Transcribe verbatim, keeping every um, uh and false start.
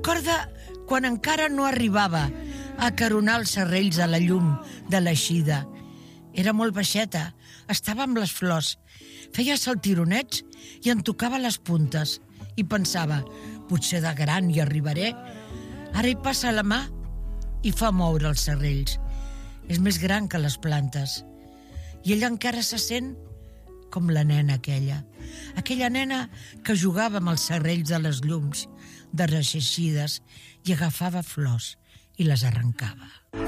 Recorda quan encara no arribava a acaronar els serrells a la llum de l'eixida. Era molt baixeta, estava amb les flors, feia saltironets i en tocava les puntes. I pensava, potser de gran hi arribaré. Ara hi passa la mà i fa moure els serrells. És més gran que les plantes. I ella encara se sent com la nena aquella. Aquella nena que jugava amb els serrells de les llums, de les eixides, i agafava flors i les arrencava.